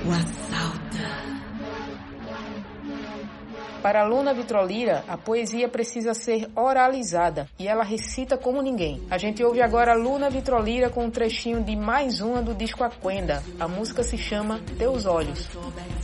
o assalta. Para Luna Vitrolira, a poesia precisa ser oralizada e ela recita como ninguém. A gente ouve agora Luna Vitrolira com um trechinho de mais uma do disco Aquenda. A música se chama Teus Olhos.